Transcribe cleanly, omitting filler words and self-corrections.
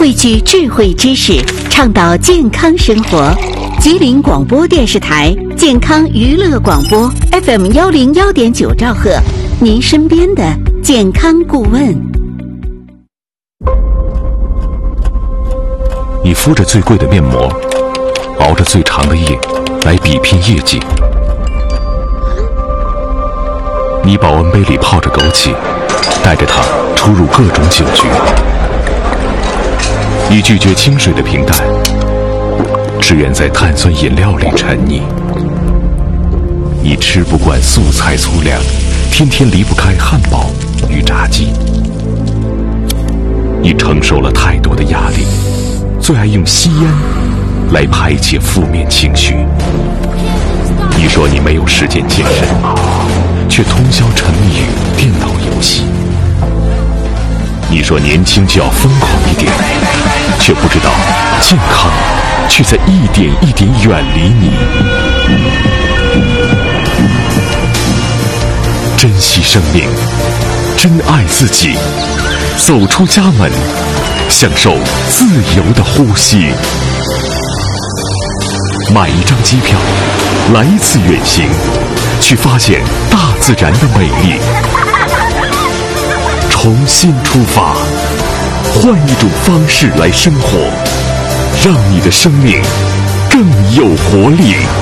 汇聚智慧知识，倡导健康生活。吉林广播电视台健康娱乐广播 FM101.9兆赫，您身边的健康顾问。 你敷着最贵的面膜，熬着最长的夜来比拼业绩。你保温杯里泡着枸杞，带着它出入各种酒局。你拒绝清水的平淡，只愿在碳酸饮料里沉溺。你吃不惯素菜粗粮，天天离不开汉堡与炸鸡。你承受了太多的压力，最爱用吸烟来排解负面情绪。你说你没有时间健身，却通宵沉迷于电脑游戏。你说年轻就要疯狂一点，却不知道健康却在一点一点远离你。珍惜生命，珍爱自己，走出家门，享受自由的呼吸。买一张机票，来一次远行，去发现大自然的美丽。重新出发，换一种方式来生活，让你的生命更有活力。